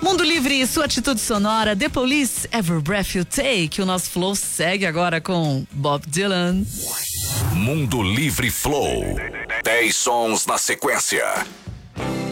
Mundo Livre, sua atitude sonora. The Police, Every Breath You Take. O nosso flow segue agora com Bob Dylan. Mundo Livre Flow. 10 sons na sequência.